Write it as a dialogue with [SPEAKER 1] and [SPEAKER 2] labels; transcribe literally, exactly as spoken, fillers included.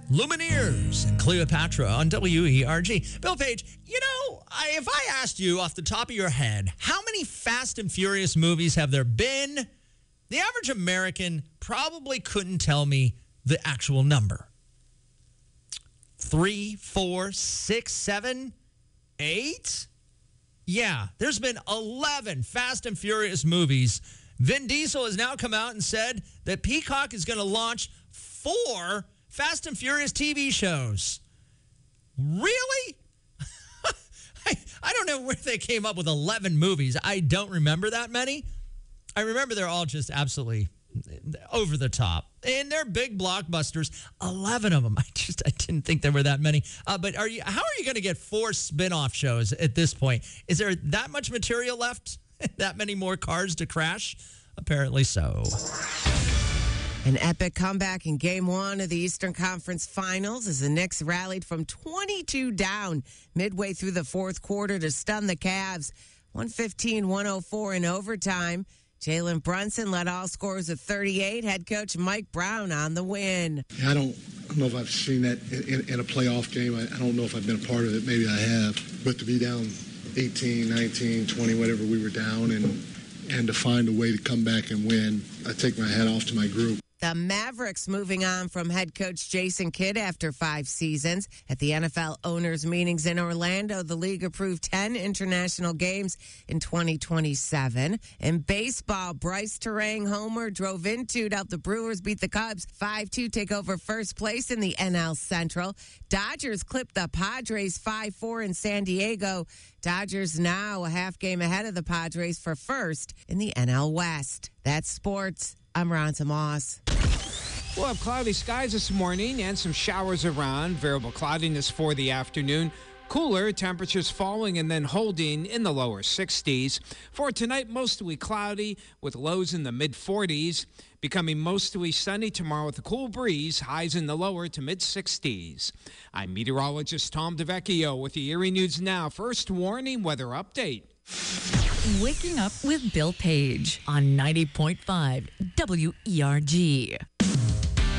[SPEAKER 1] Lumineers and Cleopatra on W E R G. Bill Page, you know, I, if I asked you off the top of your head, how many Fast and Furious movies have there been? The average American probably couldn't tell me the actual number. Three, four, six, seven, eight? Yeah, there's been eleven Fast and Furious movies. Vin Diesel has now come out and said that Peacock is going to launch four Fast and Furious T V shows. Really? I, I don't know where they came up with eleven movies. I don't remember that many. I remember they're all just absolutely over the top. And they're big blockbusters. eleven of them. I just I didn't think there were that many. Uh, but are you? How are you going to get four spin-off shows at this point? Is there that much material left? That many more cars to crash? Apparently so.
[SPEAKER 2] An epic comeback in Game One of the Eastern Conference Finals as the Knicks rallied from twenty-two down midway through the fourth quarter to stun the Cavs. one fifteen one oh four in overtime. Jalen Brunson led all scorers of thirty-eight. Head coach Mike Brown on the win.
[SPEAKER 3] Yeah, I don't, I don't know if I've seen that in, in, in a playoff game. I, I don't know if I've been a part of it. Maybe I have. But to be down eighteen, nineteen, twenty, whatever we were down, and and to find a way to come back and win, I take my hat off to my group.
[SPEAKER 2] The Mavericks moving on from head coach Jason Kidd after five seasons. At the N F L owners' meetings in Orlando, the league approved ten international games in twenty twenty-seven. In baseball, Bryce Terang homer drove into to help the Brewers beat the Cubs five two, take over first place in the N L Central. Dodgers clipped the Padres five four in San Diego. Dodgers now a half game ahead of the Padres for first in the N L West. That's sports. I'm Ronza Moss.
[SPEAKER 4] We'll have cloudy skies this morning and some showers around. Variable cloudiness for the afternoon. Cooler, temperatures falling and then holding in the lower sixties. For tonight, mostly cloudy with lows in the mid forties. Becoming mostly sunny tomorrow with a cool breeze, highs in the lower to mid sixties. I'm meteorologist Tom DeVecchio with the Erie News Now First Warning Weather Update.
[SPEAKER 5] Waking up with Bill Page on ninety point five W E R G.